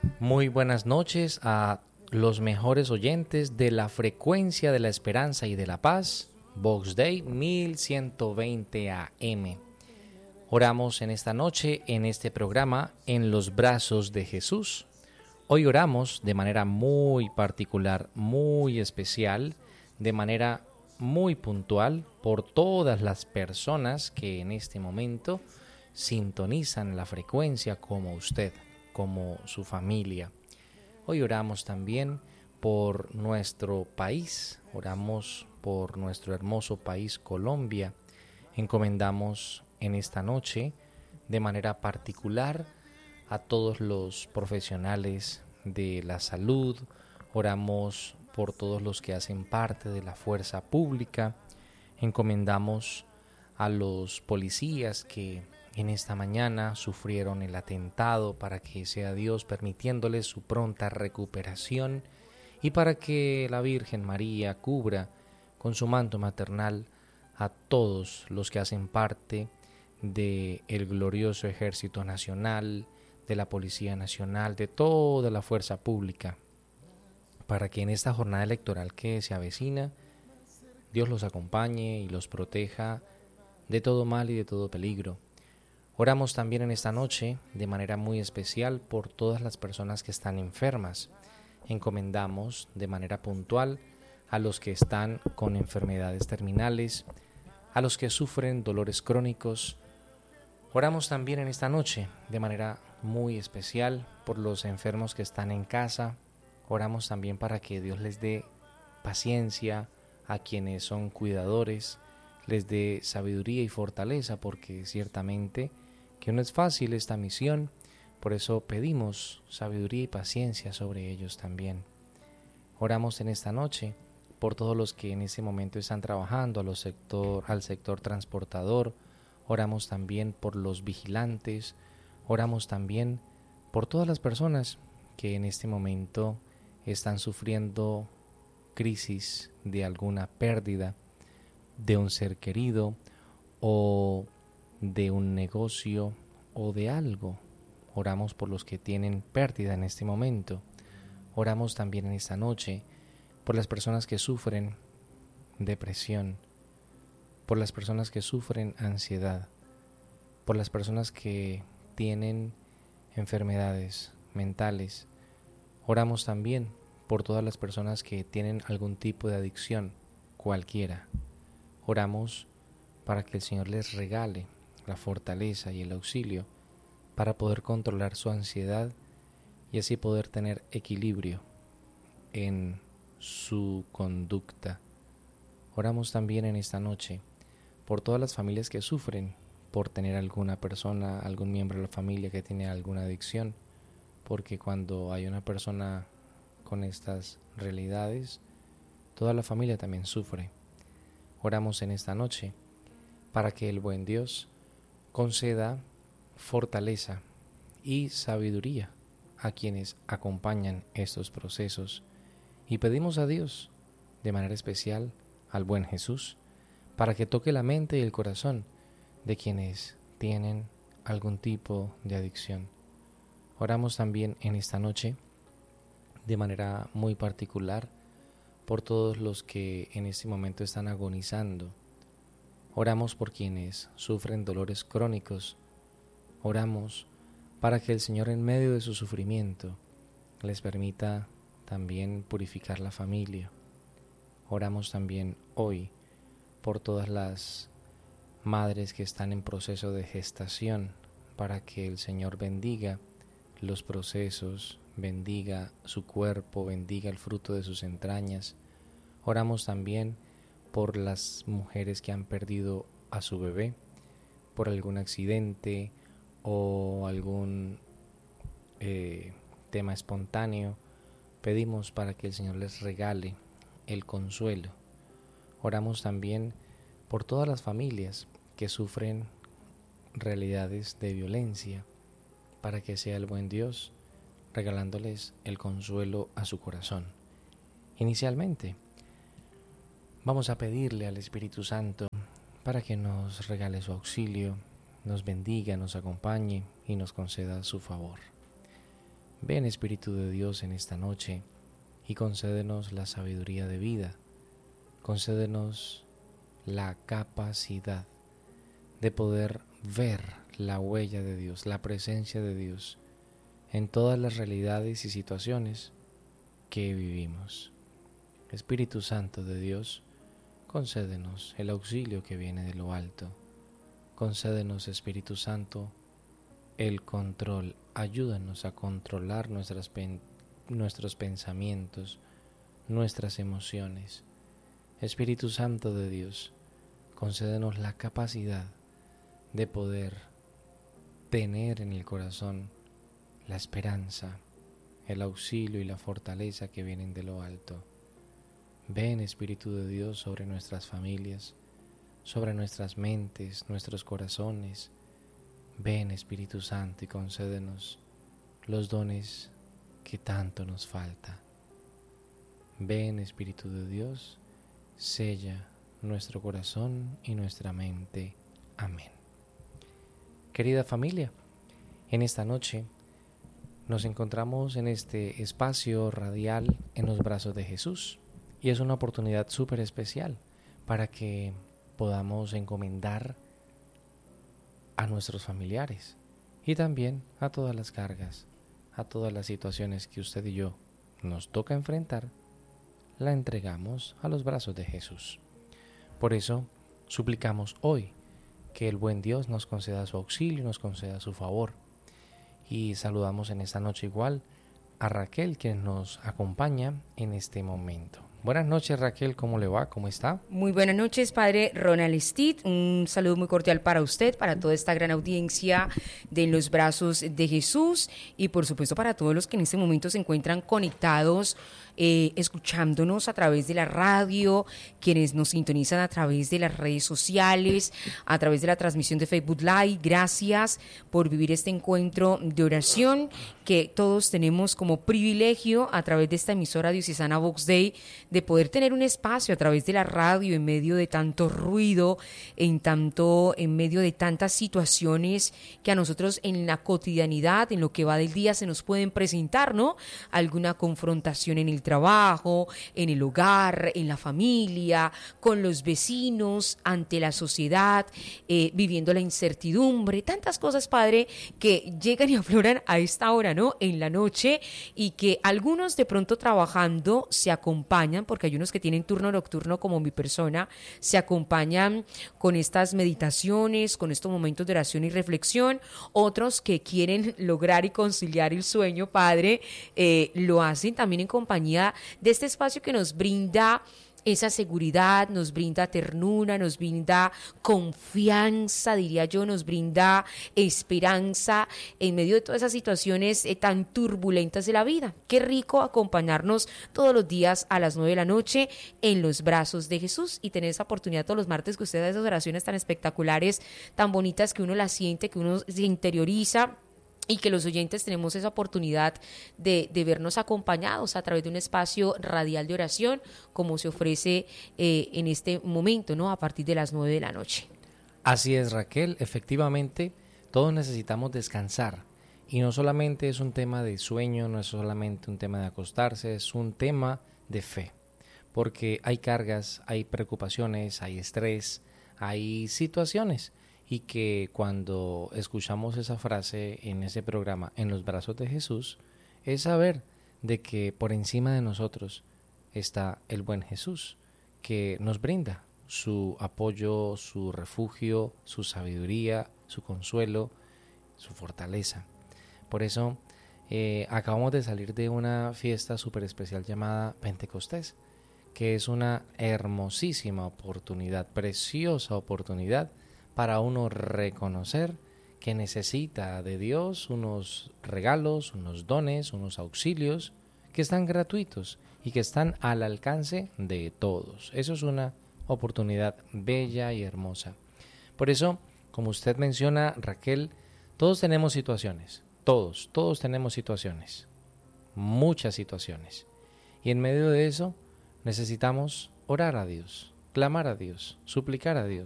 Muy buenas noches a los mejores oyentes de la frecuencia de la esperanza y de la paz, Vox Day 1120 AM. Oramos en esta noche, en este programa, en los brazos de Jesús. Hoy oramos de manera muy particular, muy especial, de manera muy puntual por todas las personas que en este momento sintonizan la frecuencia como usted, como su familia. Hoy oramos también por nuestro país, oramos por nuestro hermoso país Colombia. Encomendamos en esta noche de manera particular a todos los profesionales de la salud, oramos por todos los que hacen parte de la fuerza pública, encomendamos a los policías que en esta mañana sufrieron el atentado, para que sea Dios permitiéndoles su pronta recuperación y para que la Virgen María cubra con su manto maternal a todos los que hacen parte del glorioso Ejército Nacional, de la Policía Nacional, de toda la fuerza pública, para que en esta jornada electoral que se avecina, Dios los acompañe y los proteja de todo mal y de todo peligro. Oramos también en esta noche de manera muy especial por todas las personas que están enfermas. Encomendamos de manera puntual a los que están con enfermedades terminales, a los que sufren dolores crónicos. Oramos también en esta noche de manera muy especial por los enfermos que están en casa. Oramos también para que Dios les dé paciencia a quienes son cuidadores, les dé sabiduría y fortaleza, porque ciertamente que no es fácil esta misión. Por eso pedimos sabiduría y paciencia sobre ellos también. Oramos en esta noche por todos los que en este momento están trabajando, al sector transportador. Oramos también por los vigilantes. Oramos también por todas las personas que en este momento están sufriendo crisis de alguna pérdida de un ser querido o de un negocio o de algo. Oramos por los que tienen pérdida en este momento. Oramos también en esta noche por las personas que sufren depresión, por las personas que sufren ansiedad, por las personas que tienen enfermedades mentales. Oramos también por todas las personas que tienen algún tipo de adicción, cualquiera. Oramos para que el Señor les regale la fortaleza y el auxilio para poder controlar su ansiedad y así poder tener equilibrio en su conducta. Oramos también en esta noche por todas las familias que sufren por tener alguna persona, algún miembro de la familia que tiene alguna adicción, porque cuando hay una persona con estas realidades, toda la familia también sufre. Oramos en esta noche para que el buen Dios conceda fortaleza y sabiduría a quienes acompañan estos procesos, y pedimos a Dios de manera especial al buen Jesús para que toque la mente y el corazón de quienes tienen algún tipo de adicción. Oramos también en esta noche de manera muy particular por todos los que en este momento están agonizando. Oramos por quienes sufren dolores crónicos. Oramos para que el Señor, en medio de su sufrimiento, les permita también purificar la familia. Oramos también hoy por todas las madres que están en proceso de gestación, para que el Señor bendiga los procesos, bendiga su cuerpo, bendiga el fruto de sus entrañas. Oramos también por las mujeres que han perdido a su bebé por algún accidente o algún tema espontáneo. Pedimos para que el Señor les regale el consuelo. Oramos también por todas las familias que sufren realidades de violencia, para que sea el buen Dios regalándoles el consuelo a su corazón. Inicialmente, vamos a pedirle al Espíritu Santo para que nos regale su auxilio, nos bendiga, nos acompañe y nos conceda su favor. Ven Espíritu de Dios en esta noche y concédenos la sabiduría de vida, concédenos la capacidad de poder ver la huella de Dios, la presencia de Dios en todas las realidades y situaciones que vivimos. Espíritu Santo de Dios, concédenos el auxilio que viene de lo alto. Concédenos, Espíritu Santo, el control. Ayúdanos a controlar nuestros pensamientos, nuestras emociones. Espíritu Santo de Dios, concédenos la capacidad de poder tener en el corazón la esperanza, el auxilio y la fortaleza que vienen de lo alto. Ven, Espíritu de Dios, sobre nuestras familias, sobre nuestras mentes, nuestros corazones. Ven, Espíritu Santo, y concédenos los dones que tanto nos falta. Ven, Espíritu de Dios, sella nuestro corazón y nuestra mente. Amén. Querida familia, en esta noche nos encontramos en este espacio radial en los brazos de Jesús y es una oportunidad súper especial para que podamos encomendar a nuestros familiares y también a todas las cargas, a todas las situaciones que usted y yo nos toca enfrentar, la entregamos a los brazos de Jesús. Por eso suplicamos hoy que el buen Dios nos conceda su auxilio, nos conceda su favor. Y saludamos en esta noche igual a Raquel, quien nos acompaña en este momento. Buenas noches, Raquel, ¿cómo le va? ¿Cómo está? Muy buenas noches, padre Ronald Stitt. Un saludo muy cordial para usted, para toda esta gran audiencia de En los Brazos de Jesús y por supuesto para todos los que en este momento se encuentran conectados, escuchándonos a través de la radio, quienes nos sintonizan a través de las redes sociales, a través de la transmisión de Facebook Live. Gracias por vivir este encuentro de oración que todos tenemos como privilegio a través de esta emisora diocesana Vox Dei, de poder tener un espacio a través de la radio en medio de tanto ruido, en medio de tantas situaciones que a nosotros en la cotidianidad, en lo que va del día, se nos pueden presentar, ¿no? Alguna confrontación en el trabajo, en el hogar, en la familia, con los vecinos, ante la sociedad, viviendo la incertidumbre, tantas cosas, padre, que llegan y afloran a esta hora, ¿no? En la noche, y que algunos de pronto trabajando se acompañan, porque hay unos que tienen turno nocturno como mi persona, se acompañan con estas meditaciones, con estos momentos de oración y reflexión. Otros que quieren lograr y conciliar el sueño, padre, lo hacen también en compañía de este espacio que nos brinda esa seguridad, nos brinda ternura, nos brinda confianza, diría yo, nos brinda esperanza en medio de todas esas situaciones tan turbulentas de la vida. Qué rico acompañarnos todos los días a las 9 de la noche en los brazos de Jesús y tener esa oportunidad todos los martes que usted da esas oraciones tan espectaculares, tan bonitas, que uno las siente, que uno se interioriza, y que los oyentes tenemos esa oportunidad de vernos acompañados a través de un espacio radial de oración como se ofrece en este momento, ¿no? A partir de las 9 de la noche. Así es, Raquel, efectivamente todos necesitamos descansar y no solamente es un tema de sueño, no es solamente un tema de acostarse, es un tema de fe, porque hay cargas, hay preocupaciones, hay estrés, hay situaciones. Y que cuando escuchamos esa frase en ese programa, En los Brazos de Jesús, es saber de que por encima de nosotros está el buen Jesús, que nos brinda su apoyo, su refugio, su sabiduría, su consuelo, su fortaleza. Por eso acabamos de salir de una fiesta súper especial llamada Pentecostés, que es una hermosísima oportunidad, preciosa oportunidad, para uno reconocer que necesita de Dios unos regalos, unos dones, unos auxilios que están gratuitos y que están al alcance de todos. Eso es una oportunidad bella y hermosa. Por eso, como usted menciona, Raquel, todos tenemos situaciones, todos tenemos situaciones, muchas situaciones. Y en medio de eso necesitamos orar a Dios, clamar a Dios, suplicar a Dios.